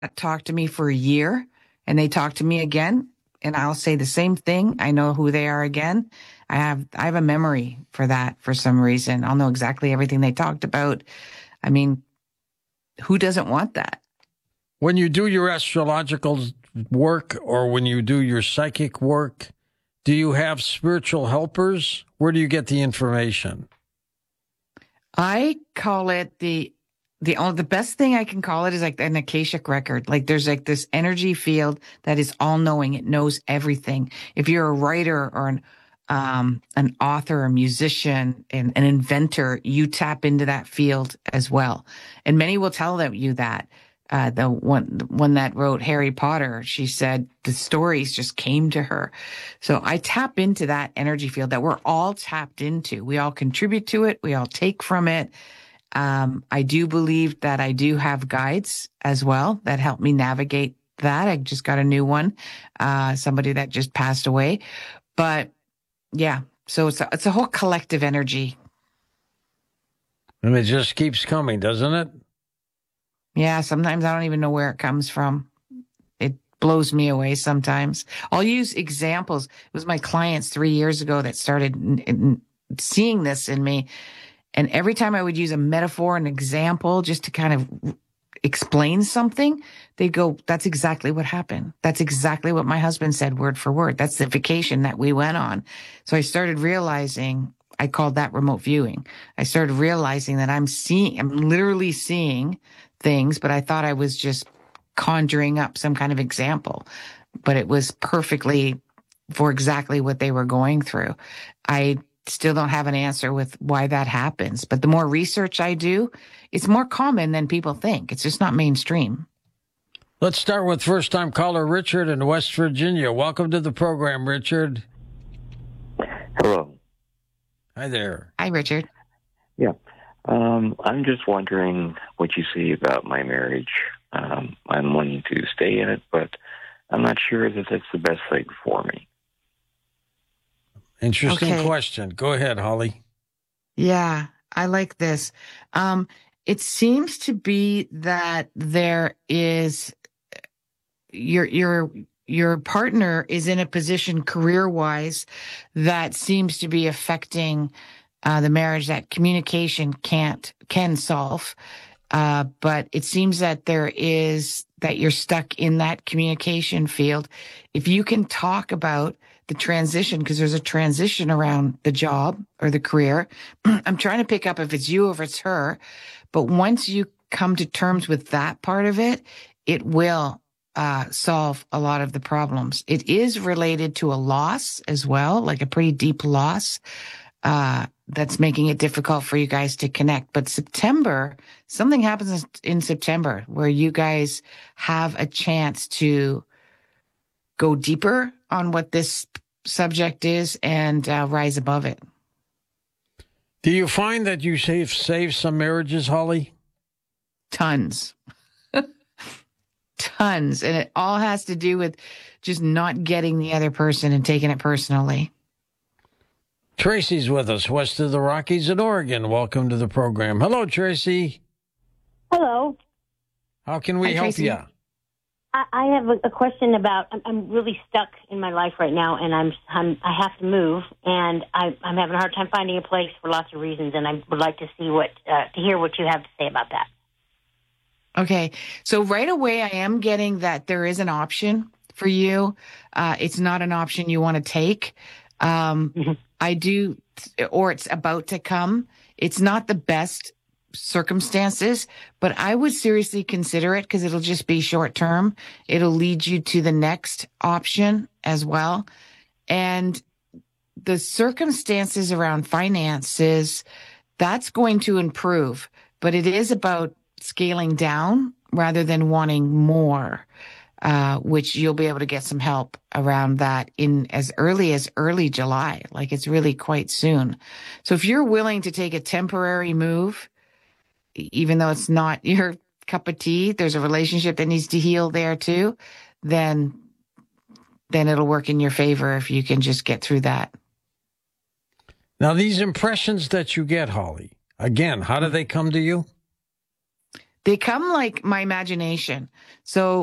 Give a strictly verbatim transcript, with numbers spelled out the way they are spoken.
talk to me for a year and they talk to me again and I'll say the same thing. I know who they are again. I have, I have a memory for that for some reason. I'll know exactly everything they talked about. I mean, who doesn't want that? When you do your astrological work or when you do your psychic work, do you have spiritual helpers? Where do you get the information? I call it the the only the best thing I can call it is like an Akashic record. Like there's like this energy field that is all knowing. It knows everything. If you're a writer or an um an author, a musician, an, an inventor, you tap into that field as well. And many will tell that you that. Uh, the one, the one that wrote Harry Potter, she said the stories just came to her. So I tap into that energy field that we're all tapped into. We all contribute to it. We all take from it. Um, I do believe that I do have guides as well that help me navigate that. I just got a new one, uh, somebody that just passed away. But yeah, so it's a, it's a whole collective energy. And it just keeps coming, doesn't it? Yeah, sometimes I don't even know where it comes from. It blows me away sometimes. I'll use examples. It was my clients three years ago that started n- n- seeing this in me. And every time I would use a metaphor, an example, just to kind of explain something, they'd go, that's exactly what happened. That's exactly what my husband said word for word. That's the vacation that we went on. So I started realizing, I called that remote viewing. I started realizing that I'm seeing, I'm literally seeing things, but I thought I was just conjuring up some kind of example, but it was perfectly for exactly what they were going through. I still don't have an answer with why that happens, but the more research I do, it's more common than people think. It's just not mainstream. Let's start with first-time caller Richard in West Virginia. Welcome to the program, Richard. Hello. Hi there. Hi, Richard. Yeah. Um, I'm just wondering what you see about my marriage. Um, I'm wanting to stay in it, but I'm not sure that that's the best thing for me. Interesting Okay. question. Go ahead, Holly. Yeah, I like this. Um, it seems to be that there is your your your partner is in a position career-wise that seems to be affecting uh, the marriage that communication can't can solve. Uh, but it seems that there is that you're stuck in that communication field. If you can talk about the transition, because there's a transition around the job or the career. I'm trying to pick up if it's you or if it's her. But once you come to terms with that part of it, it will uh, solve a lot of the problems. It is related to a loss as well, like a pretty deep loss. Uh, that's making it difficult for you guys to connect. But September, something happens in September where you guys have a chance to go deeper on what this subject is and uh, rise above it. Do you find that you save save some marriages, Holly? Tons. Tons. And it all has to do with just not getting the other person and taking it personally. Tracy's with us, west of the Rockies in Oregon. Welcome to the program. Hello, Tracy. Hello. How can we Hi, help Tracy. you? I, I have a, a question about. I'm, I'm really stuck in my life right now, and I'm, I'm I have to move, and I, I'm having a hard time finding a place for lots of reasons, and I would like to see what uh, to hear what you have to say about that. Okay. So right away, I am getting that there is an option for you. Uh, it's not an option you want to take. Um, Mm-hmm. I do, or it's about to come. It's not the best circumstances, but I would seriously consider it because it'll just be short term. It'll lead you to the next option as well. And the circumstances around finances, that's going to improve, but it is about scaling down rather than wanting more, uh, which you'll be able to get some help around that in as early as early July. Like it's really quite soon. So if you're willing to take a temporary move, even though it's not your cup of tea, there's a relationship that needs to heal there too, then, then it'll work in your favor if you can just get through that. Now, these impressions that you get, Holly, again, how do they come to you? They come like my imagination. So